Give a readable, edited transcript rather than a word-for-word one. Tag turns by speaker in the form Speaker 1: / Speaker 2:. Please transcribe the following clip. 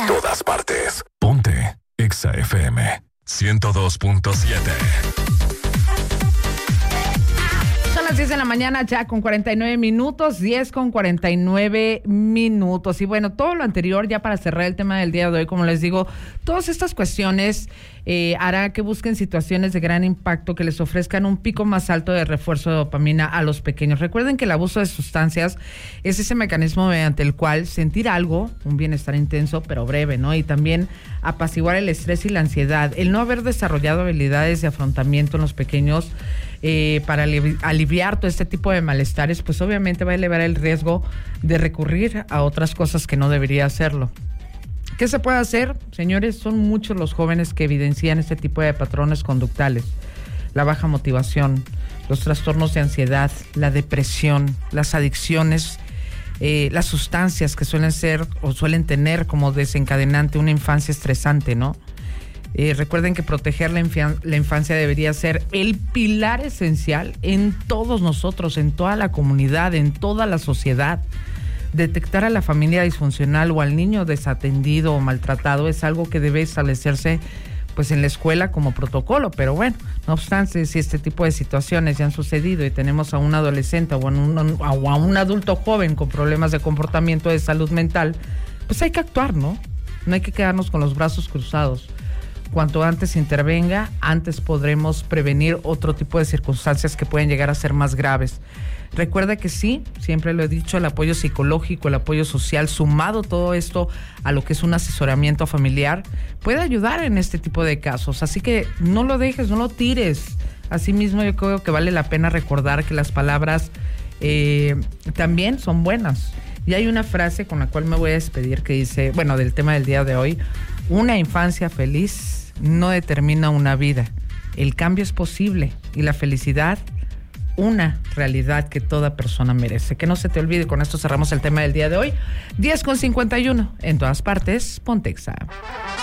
Speaker 1: todas partes. Ponte Exa FM 102.7.
Speaker 2: Son las 10 de la mañana ya con 49 minutos, 10 con 49 minutos. Y bueno, todo lo anterior, ya para cerrar el tema del día de hoy, como les digo, todas estas cuestiones hará que busquen situaciones de gran impacto que les ofrezcan un pico más alto de refuerzo de dopamina a los pequeños. Recuerden que el abuso de sustancias es ese mecanismo mediante el cual sentir algo, un bienestar intenso pero breve, ¿no? Y también apaciguar el estrés y la ansiedad. El no haber desarrollado habilidades de afrontamiento en los pequeños para aliviar todo este tipo de malestares, pues obviamente va a elevar el riesgo de recurrir a otras cosas que no debería hacerlo. ¿Qué se puede hacer? Señores, son muchos los jóvenes que evidencian este tipo de patrones conductales. La baja motivación, los trastornos de ansiedad, la depresión, las adicciones, las sustancias que suelen ser o suelen tener como desencadenante una infancia estresante, ¿no? Recuerden que proteger la infancia debería ser el pilar esencial en todos nosotros, en toda la comunidad, en toda la sociedad. Detectar a la familia disfuncional o al niño desatendido o maltratado es algo que debe establecerse pues en la escuela como protocolo, pero bueno, no obstante, si este tipo de situaciones ya han sucedido y tenemos a un adolescente o a un adulto joven con problemas de comportamiento de salud mental, pues hay que actuar, ¿no? No hay que quedarnos con los brazos cruzados. Cuanto antes intervenga, antes podremos prevenir otro tipo de circunstancias que pueden llegar a ser más graves. Recuerda que sí, siempre lo he dicho, el apoyo psicológico, el apoyo social, sumado todo esto a lo que es un asesoramiento familiar, puede ayudar en este tipo de casos. Así que no lo dejes, no lo tires. Asimismo, yo creo que vale la pena recordar que las palabras también son buenas. Y hay una frase con la cual me voy a despedir que dice, bueno, del tema del día de hoy: una infancia feliz no determina una vida. El cambio es posible y la felicidad una realidad que toda persona merece. Que no se te olvide, con esto cerramos el tema del día de hoy. 10:51, en todas partes, Ponte Exa.